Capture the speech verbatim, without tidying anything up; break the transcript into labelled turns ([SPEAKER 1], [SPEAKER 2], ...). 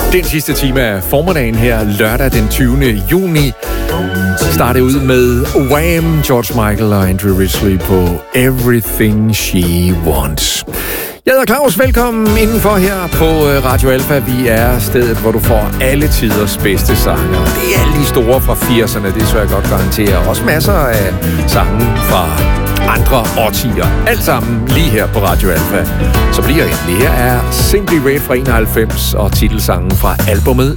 [SPEAKER 1] Den sidste time af formiddagen her, lørdag den tyvende juni, startede ud med Wham!, George Michael og Andrew Ridgeley på Everything She Wants. Jeg hedder Claus, velkommen indenfor her på Radio Alfa. Vi er stedet, hvor du får alle tiders bedste sange. Det er alle de store fra firserne, det så jeg godt garantere. Også masser af sange fra andre årtier. Alt sammen lige her på Radio Alfa. Så bliver endelig. Her er Simply Red fra enoghalvfems og titelsangen fra albumet